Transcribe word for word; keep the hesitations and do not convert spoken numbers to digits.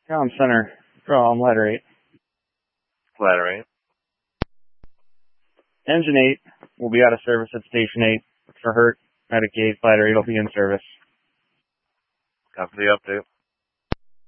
Comm Center from Ladder eight. Ladder eight. Engine eight will be out of service at Station eight for Hurt. Medic eight, Ladder eight will be in service. Copy the update.